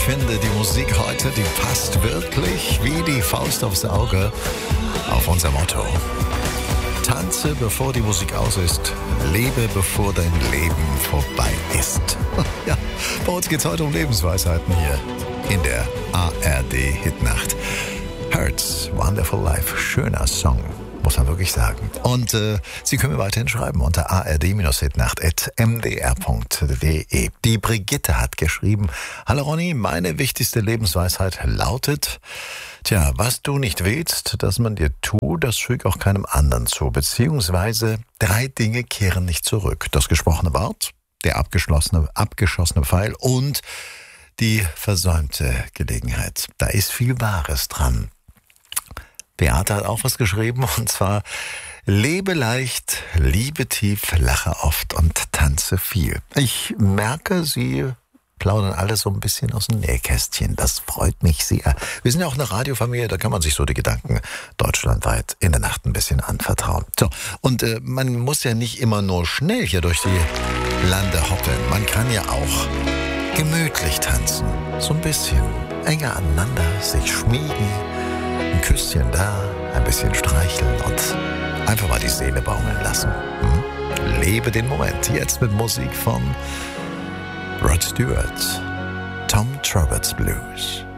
Ich finde, die Musik heute, die passt wirklich wie die Faust aufs Auge auf unser Motto. Tanze, bevor die Musik aus ist. Lebe, bevor dein Leben vorbei ist. Ja, bei uns geht es heute um Lebensweisheiten hier in der ARD-Hitnacht. Hurts, Wonderful Life, schöner Song, muss man wirklich sagen. Und Sie können mir weiterhin schreiben unter ard-hitnacht@mdr.de. Die Brigitte hat geschrieben: Hallo Ronny, meine wichtigste Lebensweisheit lautet: Tja, was du nicht willst, dass man dir tut, das füg auch keinem anderen zu. Beziehungsweise 3 Dinge kehren nicht zurück. Das gesprochene Wort, der abgeschossene Pfeil und die versäumte Gelegenheit. Da ist viel Wahres dran. Beate hat auch was geschrieben, und zwar: Lebe leicht, liebe tief, lache oft und tanze viel. Ich merke, Sie plaudern alle so ein bisschen aus dem Nähkästchen. Das freut mich sehr. Wir sind ja auch eine Radiofamilie, da kann man sich so die Gedanken deutschlandweit in der Nacht ein bisschen anvertrauen. So, und man muss ja nicht immer nur schnell hier durch die Lande hoppeln. Man kann ja auch gemütlich tanzen. So ein bisschen enger aneinander, sich schmiegen, ein Küsschen da, ein bisschen streicheln und einfach mal die Seele baumeln lassen. Lebe den Moment. Jetzt mit Musik von Rod Stewart, Tom Trollope's Blues.